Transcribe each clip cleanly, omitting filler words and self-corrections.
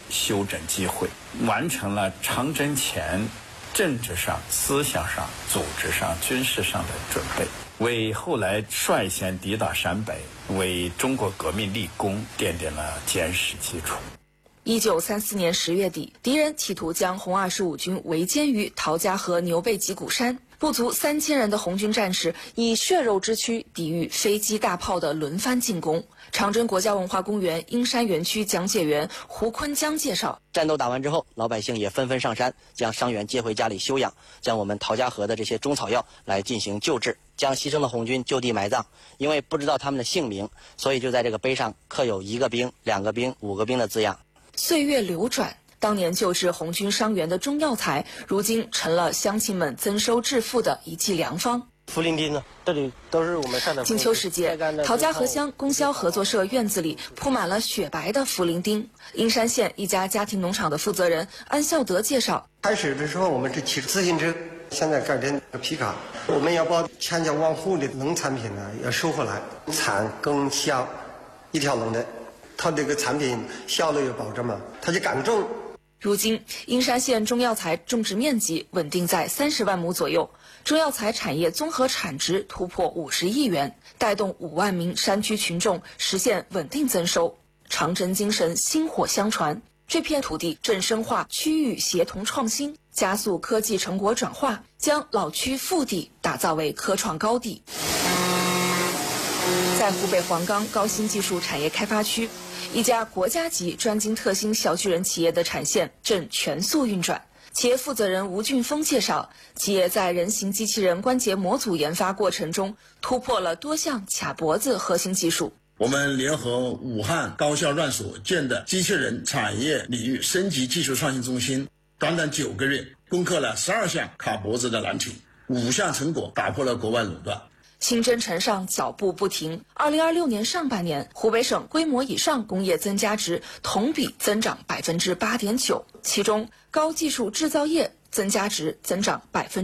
休整机会，完成了长征前政治上、思想上、组织上、军事上的准备，为后来率先抵达陕北、为中国革命立功奠定了坚实基础。 1934年10月底，敌人企图将红25军围歼于陶家河牛背脊谷山，不足3000人的红军战士以血肉之躯抵御飞机大炮的轮番进攻。长征国家文化公园英山园区讲解员胡坤江介绍， 战斗打完之后，老百姓也纷纷上山，将伤员接回家里休养，将我们陶家河的这些中草药来进行救治，将牺牲的红军就地埋葬。因为不知道他们的姓名，所以就在这个碑上刻有1个兵、2个兵、5个兵的字样。 岁月流转，当年救治红军伤员的中药材，如今成了乡亲们增收致富的一剂良方。 茯苓丁呢，这里都是我们晒的。 金秋时节，陶家河乡供销合作社院子里铺满了雪白的茯苓丁。英山县一家家庭农场的负责人安孝德介绍， 开始的时候我们是骑自行车，现在改成皮卡，我们要把千家万户的农产品呢要收回来，产耕销一条龙的，它这个产品销路有保证嘛，它就敢种。 如今，英山县中药材种植面积稳定在30万亩左右，中药材产业综合产值突破50亿元，带动5万名山区群众实现稳定增收。长征精神薪火相传，这片土地正深化区域协同创新，加速科技成果转化，将老区腹地打造为科创高地。在湖北黄冈高新技术产业开发区，一家国家级专精特新小巨人企业的产线正全速运转。企业负责人吴俊峰介绍，企业在人形机器人关节模组研发过程中，突破了多项卡脖子核心技术。 我们联合武汉高校院所建的机器人产业领域升级技术创新中心，短短9个月攻克了12项卡脖子的难题，5项成果打破了国外垄断。 新征程上脚步不停。2026年上半年，湖北省规模以上工业增加值同比增长8.9%，其中高技术制造业增加值增长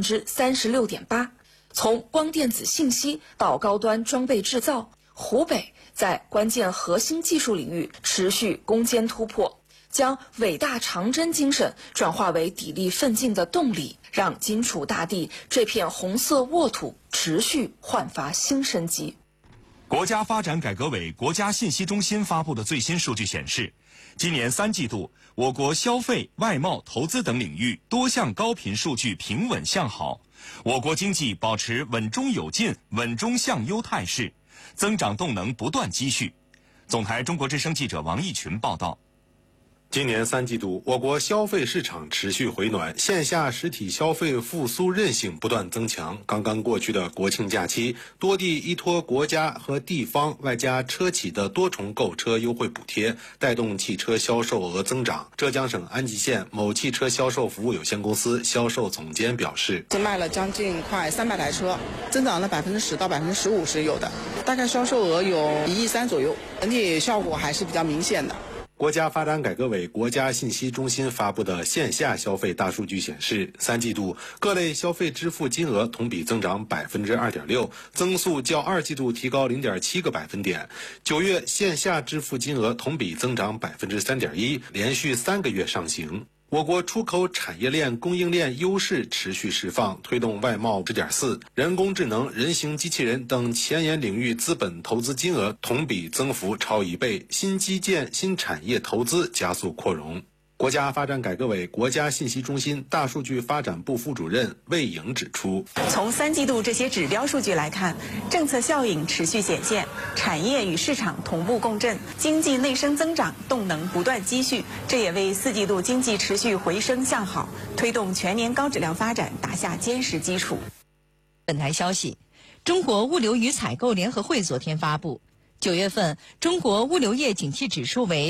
36.8%。从光电子信息到高端装备制造，湖北在关键核心技术领域持续攻坚突破，将伟大长征精神转化为砥砺奋进的动力，让荆楚大地这片红色沃土持续焕发新生机。 国家发展改革委国家信息中心发布的最新数据显示，今年3季度，我国消费、外贸、投资等领域多项高频数据平稳向好，我国经济保持稳中有进、稳中向优态势，增长动能不断积蓄。总台中国之声记者王义群报道。 今年3季度，我国消费市场持续回暖，线下实体消费复苏韧性不断增强。刚刚过去的国庆假期，多地依托国家和地方外加车企的多重购车优惠补贴，带动汽车销售额增长。浙江省安吉县某汽车销售服务有限公司销售总监表示， 卖了将近快300台车，增长了10%到15%是有的，大概销售额有1亿3左右，整体效果还是比较明显的。 国家发展改革委国家信息中心发布的线下消费大数据显示，3季度各类消费支付金额同比增长2.6%，增速较2季度提高0.7个百分点。9月线下支付金额同比增长3.1%，连续3个月上行。我国出口产业链供应链优势持续释放，推动外贸10.4%，人工智能、人形机器人等前沿领域资本投资金额同比增幅超1倍，新基建、新产业投资加速扩容。国家发展改革委国家信息中心大数据发展部副主任魏颖指出， 从3季度这些指标数据来看，政策效应持续显现，产业与市场同步共振，经济内生增长动能不断积蓄，这也为4季度经济持续回升向好，推动全年高质量发展打下坚实基础。 本台消息，中国物流与采购联合会昨天发布，9月份中国物流业景气指数为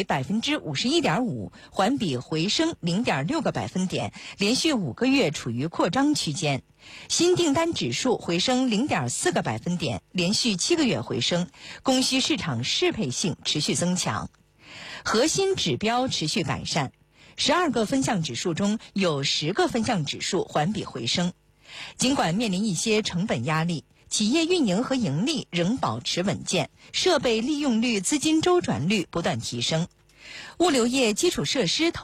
51.5%，环比回升0.6个百分点，连续5个月处于扩张区间。新订单指数回升0.4个百分点，连续7个月回升，供需市场适配性持续增强。核心指标持续改善，12个分项指数中有10个分项指数环比回升。尽管面临一些成本压力，企业运营和盈利仍保持稳健，设备利用率、资金周转率不断提升。物流业基础设施投